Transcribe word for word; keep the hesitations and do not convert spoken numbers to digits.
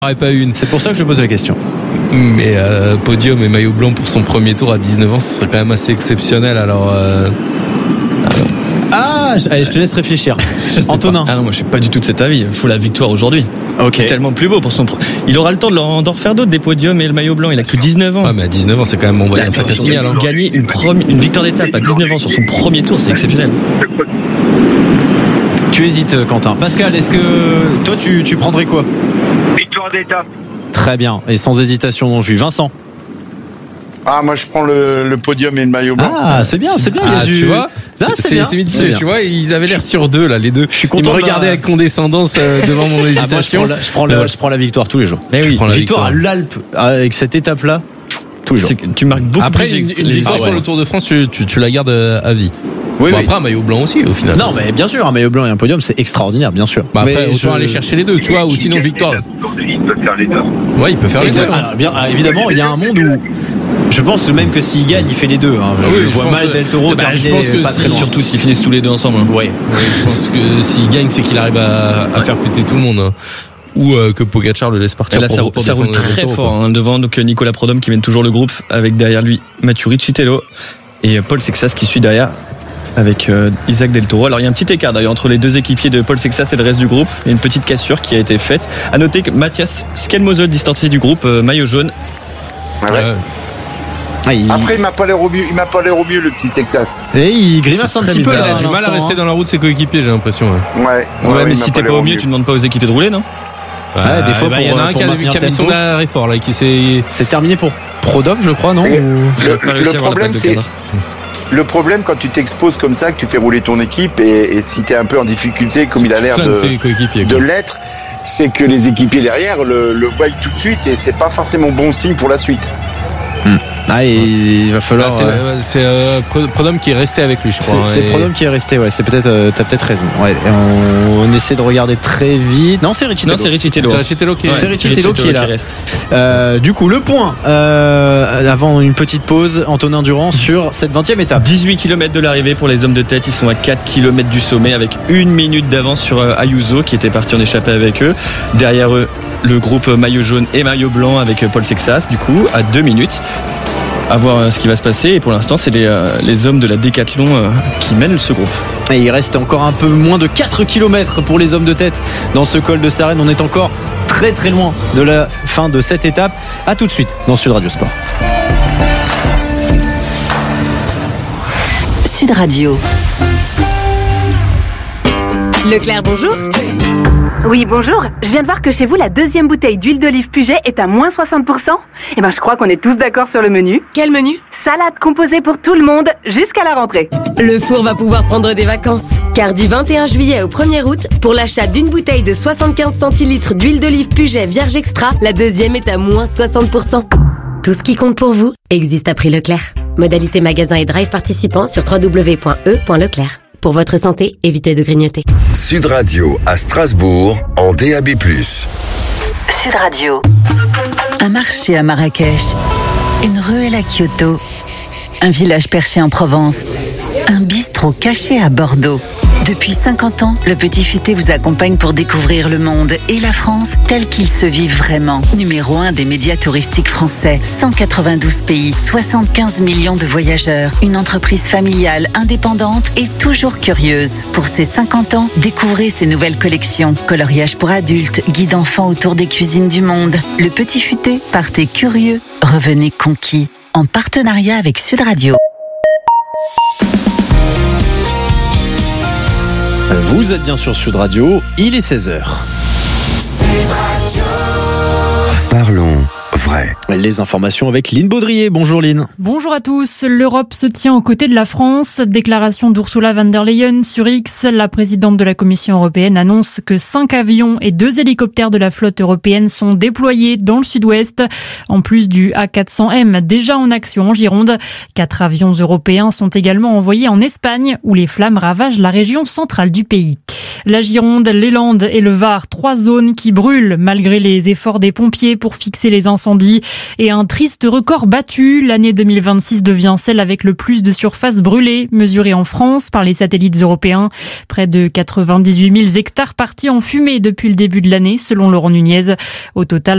aurait pas une. C'est pour ça que je pose la question. Mais euh, podium et maillot blanc pour son premier tour à dix-neuf ans, ce serait quand même assez exceptionnel. Alors, euh... ah, allez, je te laisse réfléchir. Antonin. Ah non, moi je suis pas du tout de cet avis. Il faut la victoire aujourd'hui. Ok. C'est tellement plus beau pour son. Pro... Il aura le temps de l'en d'en refaire d'autres des podiums et le maillot blanc. Il a que dix-neuf ans. Ah, mais à dix-neuf ans, c'est quand même envoyé un sacré signal. Hein. Gagner une, premi... une victoire d'étape à dix-neuf ans sur son premier tour, c'est exceptionnel. Tu hésites, Quentin. Pascal, est-ce que toi tu, tu prendrais quoi? Victoire d'étape. Très bien, et sans hésitation non plus. Vincent. Ah, moi je prends le, le podium et le maillot blanc. Ah, c'est bien, c'est bien. Il y a Ah, du... tu vois, non, c'est, c'est, bien. c'est mitigé, C'est bien. tu vois, ils avaient l'air sur deux là, les deux. Je suis Ils content me de la- regardaient avec condescendance euh, devant mon Ah, moi, je, hésitation. prends la, je, prends la, je prends la victoire tous les jours. Mais oui, prends la victoire, victoire. à l'Alpe avec cette étape-là, tous les jours. c'est que tu marques beaucoup Après, plus une, les- une les- victoire ah ouais. sur le Tour de France, tu, tu, tu la gardes euh, à vie. Oui, bon, oui. après, un maillot blanc aussi, au final. Non, mais bien sûr, un maillot blanc et un podium, c'est extraordinaire, bien sûr. Bah après, Mais autant je- aller chercher les deux, tu vois, ou sinon victoire. Il peut faire les deux. Ouais, il peut faire les deux. Exact. Alors, bien, ah, évidemment, il y a un monde où je pense même que s'il gagne, il fait les deux. Hein. Je, Ah oui, je je vois pense mal que- Del Toro bah, je terminer pense que pas si- très loin. Surtout s'ils finissent tous les deux ensemble. Hein. Ouais. Ouais, je pense que s'il gagne, c'est qu'il arrive à, à faire péter tout le monde. Hein. Ou euh, que Pogacar le laisse Et partir. là, pour, ça, pour ça roule défendre le très Tour, fort quoi. hein, devant donc Nicolas Prodhomme qui mène toujours le groupe avec derrière lui Mathieu Riccitello et Paul Sexas qui suit derrière avec euh, Isaac Del Toro. Alors il y a un petit écart d'ailleurs entre les deux équipiers de Paul Sexas et le reste du groupe. Il y a une petite cassure qui a été faite. À noter que Mathias Skelmosel distancé du groupe, euh, maillot jaune. Ah ouais. Ouais. Ah, il... Après, il m'a pas l'air au mieux, il m'a pas l'air au mieux, le petit Texas. Et il grimace un C'est petit peu très là. Il a à du mal à l'instant, rester hein. dans la route de ses coéquipiers, j'ai l'impression. Ouais. Ouais. Ouais, ouais, mais il m'a si t'es l'air pas au mieux, tu demandes pas aux équipiers de rouler, non? Ouais, des fois, bah, pour, il y en a un pour qui a, maintenir qui a mis tempo. son arrêt fort là, qui s'est. C'est terminé pour Prodhomme, je crois, non? Et Ou- Le, pas réussi le à avoir la problème, plaque de c'est cadre. le problème quand tu t'exposes comme ça, que tu fais rouler ton équipe et, et si t'es un peu en difficulté, comme il a l'air Flingue de, tes coéquipiers, de quoi. l'être, c'est que les équipiers derrière le, le voient tout de suite et c'est pas forcément bon signe pour la suite. Ah, et il va falloir. Ah, c'est euh, c'est euh, Pro- Prodhomme qui est resté avec lui, je C'est, crois. c'est hein, et- Prodhomme qui est resté, ouais. C'est peut-être, euh, t'as peut-être raison. Ouais. Et on, on essaie de regarder très vite. Non, c'est Riccitello. Non, c'est Riccitello. C'est Riccitello qui est. C'est Riccitello qui est là. reste. Euh, du coup, le point euh, avant une petite pause, Antonin Durand sur cette vingtième étape. dix-huit kilomètres de l'arrivée pour les hommes de tête. Ils sont à quatre kilomètres du sommet avec une minute d'avance sur euh, Ayuso qui était parti en échappée avec eux. Derrière eux, le groupe maillot jaune et maillot blanc avec euh, Paul Sexas. Du coup, à deux minutes. À voir euh, ce qui va se passer. Et pour l'instant, c'est les, euh, les hommes de la Décathlon euh, qui mènent ce groupe. Et il reste encore un peu moins de quatre kilomètres pour les hommes de tête dans ce col de Sarenne. On est encore très très loin de la fin de cette étape. À tout de suite dans Sud Radio Sport. Sud Radio. Leclerc, bonjour. Oui, bonjour. Je viens de voir que chez vous, la deuxième bouteille d'huile d'olive Puget est à moins soixante pour cent. Eh ben, je crois qu'on est tous d'accord sur le menu. Quel menu? Salade composée pour tout le monde jusqu'à la rentrée. Le four va pouvoir prendre des vacances. Car du vingt et un juillet au premier août, pour l'achat d'une bouteille de soixante-quinze centilitres d'huile d'olive Puget Vierge Extra, la deuxième est à moins soixante pour cent. Tout ce qui compte pour vous existe à prix Leclerc. Modalité magasin et drive participants sur w w w point e point leclerc. Pour votre santé, évitez de grignoter. Sud Radio à Strasbourg en D A B plus. Sud Radio. Un marché à Marrakech, une ruelle à Kyoto, un village perché en Provence, un bistrot caché à Bordeaux. Depuis cinquante ans, le Petit Futé vous accompagne pour découvrir le monde et la France tel qu'il se vit vraiment. Numéro un des médias touristiques français, cent quatre-vingt-douze pays, soixante-quinze millions de voyageurs, une entreprise familiale, indépendante et toujours curieuse. Pour ses cinquante ans, découvrez ses nouvelles collections, coloriage pour adultes, guide enfants autour des cuisines du monde. Le Petit Futé, partez curieux, revenez conquis. En partenariat avec Sud Radio. Vous êtes bien sur Sud Radio, il est seize heures. Parlons vrai. Les informations avec Lynn Baudrier. Bonjour Lynn. Bonjour à tous. L'Europe se tient aux côtés de la France. Déclaration d'Ursula von der Leyen sur X. La présidente de la Commission européenne annonce que cinq avions et deux hélicoptères de la flotte européenne sont déployés dans le sud-ouest. En plus du A quatre cents M déjà en action en Gironde. Quatre avions européens sont également envoyés en Espagne où les flammes ravagent la région centrale du pays. La Gironde, les Landes et le Var, trois zones qui brûlent malgré les efforts des pompiers pour fixer les incendies. Et un triste record battu, l'année deux mille vingt-six devient celle avec le plus de surface brûlée, mesurée en France par les satellites européens. Près de quatre-vingt-dix-huit mille hectares partis en fumée depuis le début de l'année, selon Laurent Nunez. Au total,